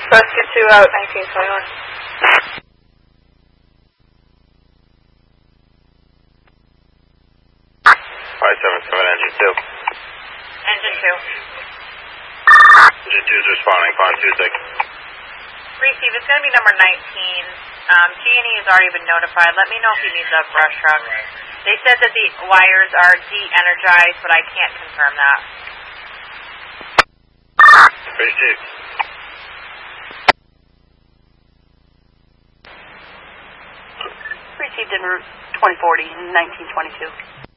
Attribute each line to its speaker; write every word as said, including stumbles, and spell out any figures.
Speaker 1: Rescue two out, nineteen twenty-one.
Speaker 2: five seven seven, engine two.
Speaker 1: Engine two.
Speaker 2: Engine two is responding, Pond two six.
Speaker 1: Receive, it's going to be number nineteen. Um, G and E has already been notified. Let me know if he needs a brush truck. They said that the wires are de-energized, but I can't confirm that.
Speaker 2: Received.
Speaker 1: Received en route twenty forty, nineteen twenty-two.